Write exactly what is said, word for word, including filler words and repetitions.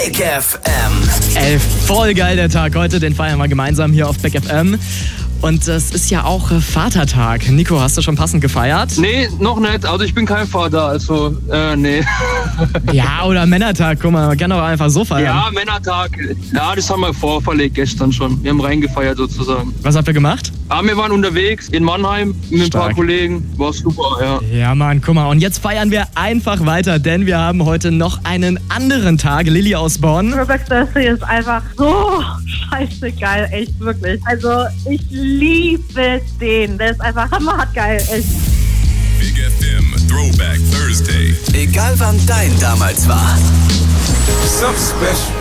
Big F M. Ey, voll geil der Tag heute, den feiern wir gemeinsam hier auf Big F M. Und es ist ja auch Vatertag. Nico, hast du schon passend gefeiert? Nee, noch nicht. Also ich bin kein Vater, also äh, nee. Ja, oder Männertag, guck mal, man kann doch einfach so feiern. Ja, Männertag. Ja, das haben wir vorverlegt gestern schon. Wir haben reingefeiert sozusagen. Was habt ihr gemacht? Ja, wir waren unterwegs in Mannheim mit Stark. ein paar Kollegen. War super, ja. Ja, Mann, guck mal. Und jetzt feiern wir einfach weiter, denn wir haben heute noch einen anderen Tag. Lilly aus Bonn. Rebecca's Birthday ist einfach so scheiße geil, echt, wirklich. Also, ich liebe den. Der ist einfach hammerhart geil, echt. Big F M Throwback Thursday. Egal wann dein damals war. So special.